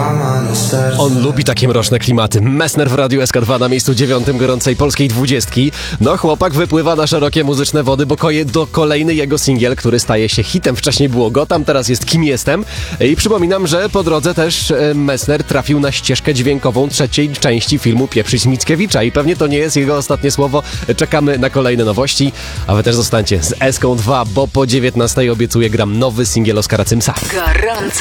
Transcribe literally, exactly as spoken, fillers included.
On lubi takie mroczne klimaty. Messner w Radiu S K dwa na miejscu dziewiątym gorącej polskiej dwudziestki. No chłopak wypływa na szerokie muzyczne wody, bo koje do kolejny jego singiel, który staje się hitem. Wcześniej było Gotham, teraz jest Kim Jestem. I przypominam, że po drodze też Messner trafił na ścieżkę dźwiękową trzeciej części filmu Pieprzyć Mickiewicza i pewnie to nie jest jego ostatnie słowo. Czekamy na kolejne nowości, a wy też zostańcie z S K dwa, bo po dziewiętnastej obiecuję gram nowy singiel Oskara Cymsa. Gorące